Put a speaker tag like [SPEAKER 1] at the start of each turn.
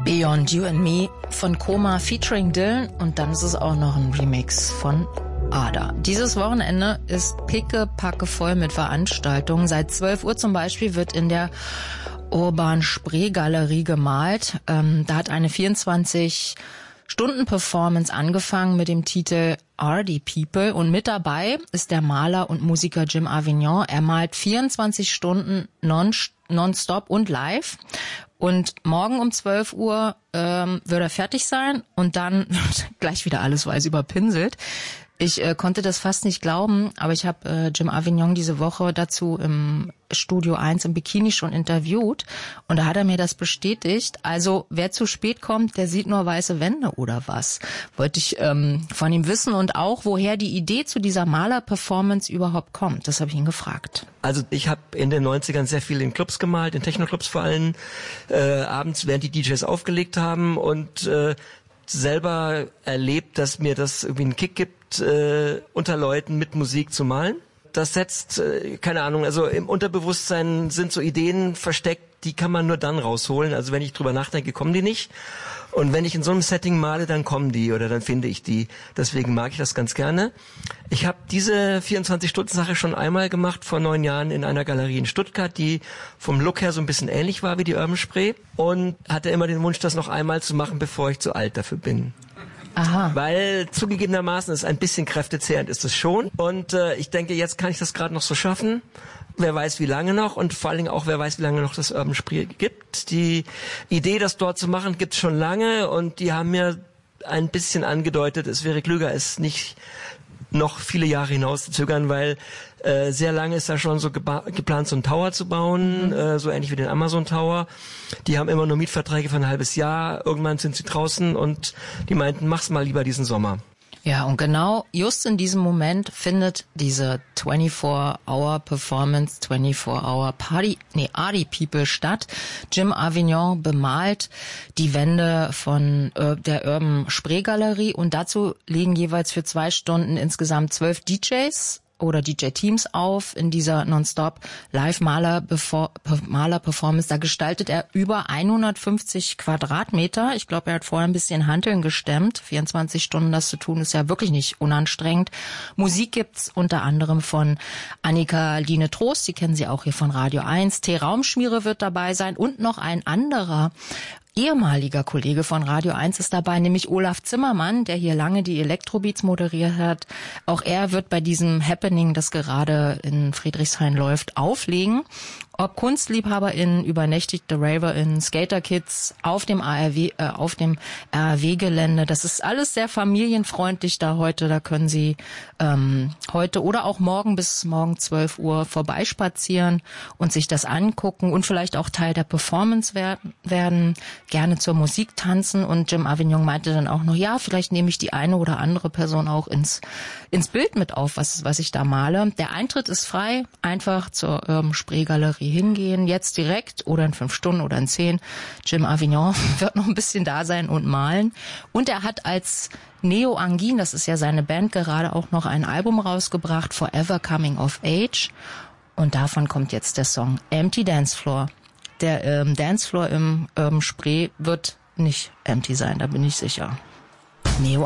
[SPEAKER 1] Beyond You and Me von Koma featuring Dylan und dann ist es auch noch ein Remix von Ada. Dieses Wochenende ist pickepacke voll mit Veranstaltungen. Seit 12 Uhr zum Beispiel wird in der Urban Spree Galerie gemalt. Da hat eine 24-Stunden-Performance angefangen mit dem Titel Arty People und mit dabei ist der Maler und Musiker Jim Avignon. Er malt 24 Stunden nonstop und live. Und morgen um 12 Uhr wird er fertig sein und dann gleich wieder alles weiß überpinselt. Ich konnte das fast nicht glauben, aber ich habe Jim Avignon diese Woche dazu im Studio 1 im Bikini schon interviewt und da hat er mir das bestätigt. Also wer zu spät kommt, der sieht nur weiße Wände oder was? Wollte ich von ihm wissen und auch, woher die Idee zu dieser Maler-Performance überhaupt kommt. Das habe ich ihn gefragt.
[SPEAKER 2] Also ich habe in den 90ern sehr viel in Clubs gemalt, in Techno-Clubs vor allem, abends, während die DJs aufgelegt haben und selber erlebt, dass mir das irgendwie einen Kick gibt, unter Leuten mit Musik zu malen. Das setzt, keine Ahnung, also im Unterbewusstsein sind so Ideen versteckt, die kann man nur dann rausholen. Also wenn ich drüber nachdenke, kommen die nicht. Und wenn ich in so einem Setting male, dann kommen die oder dann finde ich die. Deswegen mag ich das ganz gerne. Ich habe diese 24-Stunden-Sache schon einmal gemacht, vor 9 Jahren in einer Galerie in Stuttgart, die vom Look her so ein bisschen ähnlich war wie die Urban Spree und hatte immer den Wunsch, das noch einmal zu machen, bevor ich zu alt dafür bin.
[SPEAKER 1] Aha.
[SPEAKER 2] Weil zugegebenermaßen ist ein bisschen kräftezehrend ist es schon. Und ich denke, jetzt kann ich das gerade noch so schaffen. Wer weiß, wie lange noch und vor allen Dingen auch, wer weiß, wie lange noch das Urban Spree gibt. Die Idee, das dort zu machen, gibt's schon lange und die haben mir ein bisschen angedeutet, es wäre klüger, es nicht noch viele Jahre hinaus zu zögern, weil sehr lange ist da schon so geplant, so einen Tower zu bauen, so ähnlich wie den Amazon Tower. Die haben immer nur Mietverträge für ein halbes Jahr. Irgendwann sind sie draußen und die meinten, mach's mal lieber diesen Sommer.
[SPEAKER 1] Ja, und genau just in diesem Moment findet diese 24-Hour-Performance, 24-Hour-Arty People statt. Jim Avignon bemalt die Wände von der Urban Spree Galerie und dazu legen jeweils für 2 Stunden insgesamt 12 DJs oder DJ-Teams auf in dieser Nonstop Live-Maler-Performance. Da gestaltet er über 150 Quadratmeter. Ich glaube, er hat vorher ein bisschen Hanteln gestemmt. 24 Stunden das zu tun, ist ja wirklich nicht unanstrengend. Musik gibt's unter anderem von Annika Line Trost, die kennen Sie auch hier von Radio 1. T. Raumschmiere wird dabei sein und noch ein anderer ehemaliger Kollege von Radio 1 ist dabei, nämlich Olaf Zimmermann, der hier lange die Elektrobeats moderiert hat. Auch er wird bei diesem Happening, das gerade in Friedrichshain läuft, auflegen. Ob KunstliebhaberInnen, übernächtigte RaverInnen, Skaterkids auf dem RAW-Gelände, das ist alles sehr familienfreundlich da heute. Da können Sie heute oder auch morgen bis morgen 12 Uhr vorbeispazieren und sich das angucken und vielleicht auch Teil der Performance werden, gerne zur Musik tanzen. Und Jim Avignon meinte dann auch noch, ja, vielleicht nehme ich die eine oder andere Person auch ins Bild mit auf, was ich da male. Der Eintritt ist frei, einfach zur Urban Spree Galerie hingehen, jetzt direkt oder in 5 Stunden oder in 10. Jim Avignon wird noch ein bisschen da sein und malen. Und er hat als Neo Angin, das ist ja seine Band, gerade auch noch ein Album rausgebracht, Forever Coming of Age. Und davon kommt jetzt der Song Empty Dance Floor. Der Dancefloor im Spree wird nicht empty sein, da bin ich sicher. Neo